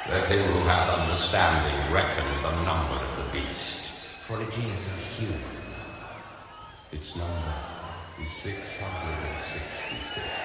Let him who hath understanding reckon the number of the beast, for it is a human. Its number is 666.